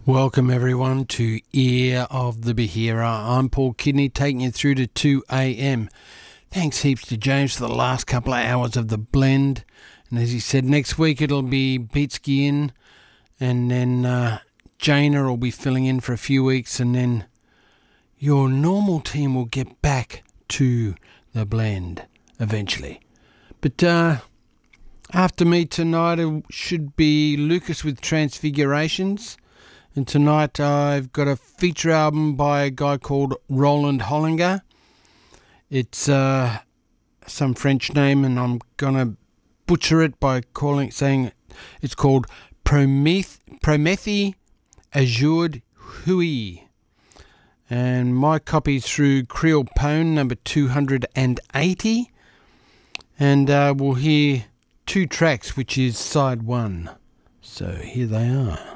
Welcome everyone to Ear of the Bahira. I'm Paul Kidney, taking you through to 2 a.m. Thanks heaps to James for the last couple of hours of the blend. And as he said, next week it'll be Beatsky in, and then Jaina will be filling in for a few weeks, and then your normal team will get back to the blend eventually. But after me tonight it should be Lucas with Transfigurations. And tonight I've got a feature album by a guy called Roland Hollinger. It's some French name, and I'm going to butcher it by saying it's called Prométhée Ajourd Hui. And my copy's through Creole Pone number 280. And we'll hear two tracks, which is side one. So here they are.